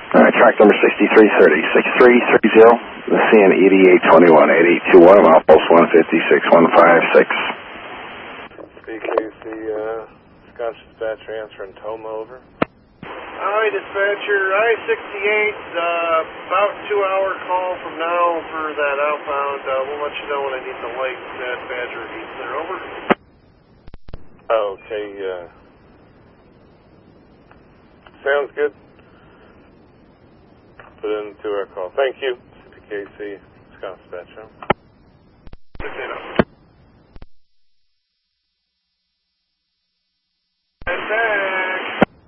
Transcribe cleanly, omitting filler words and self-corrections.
All right, track number 6330, 6330, the CN 8821, 8821, outpost 156, 156. BKC, Scotch dispatcher answering Toma, over. Hi, dispatcher, I-68, about 2-hour call from now for that outbound. We'll let you know when I need the light at Badger East there, over. Okay, sounds good. Put in 2-hour call. Thank you, BKC, Scotch dispatcher.